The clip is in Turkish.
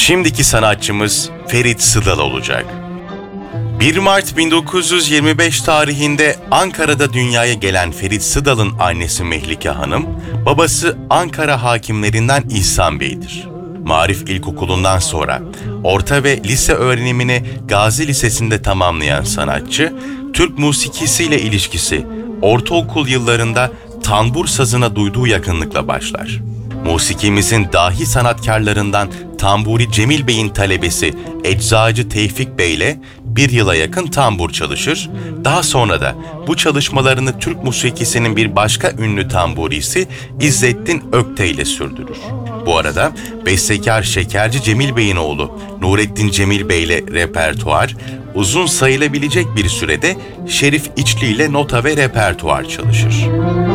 Şimdiki sanatçımız Ferit Sıdal olacak. 1 Mart 1925 tarihinde Ankara'da dünyaya gelen Ferit Sıdal'ın annesi Mehlike Hanım, babası Ankara hakimlerinden İhsan Bey'dir. Marif İlkokulu'ndan sonra orta ve lise öğrenimini Gazi Lisesi'nde tamamlayan sanatçı, Türk musikisiyle ilişkisi ortaokul yıllarında tambur sazına duyduğu yakınlıkla başlar. Musikimizin dahi sanatkarlarından Tamburi Cemil Bey'in talebesi Eczacı Tevfik Bey ile bir yıla yakın tambur çalışır. Daha sonra da bu çalışmalarını Türk musikisinin bir başka ünlü tamburisi İzzettin Ökte ile sürdürür. Bu arada bestekar Şekerci Cemil Bey'in oğlu Nurettin Cemil Bey ile repertuar, uzun sayılabilecek bir sürede Şerif İçli ile nota ve repertuar çalışır.